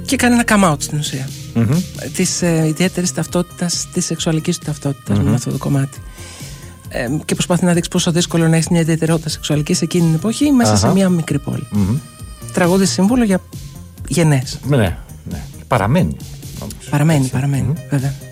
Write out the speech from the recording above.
Και κάνει ένα come out στην ουσία της ιδιαίτερης ταυτότητας, της σεξουαλικής του ταυτότητας με αυτό το κομμάτι. Και προσπαθεί να δείξει πόσο δύσκολο να έχει μια ιδιαιτερότητα σεξουαλική σε εκείνη την εποχή μέσα σε μια μικρή πόλη. Τραγούδι σύμβολο για γενναίες. Ναι. Παραμένει. Παραμένει, βέβαια.